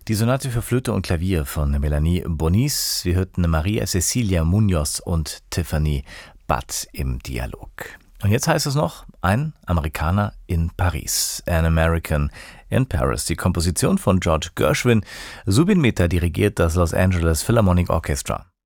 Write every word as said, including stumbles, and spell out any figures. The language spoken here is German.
Die Sonate für Flöte und Klavier von Melanie Bonis. Wir hörten Maria Cecilia Munoz und Tiffany Butt im Dialog. Und jetzt heißt es noch, ein Amerikaner in Paris. An American in Paris. Die Komposition von George Gershwin. Zubin Mehta dirigiert das Los Angeles Philharmonic Orchestra.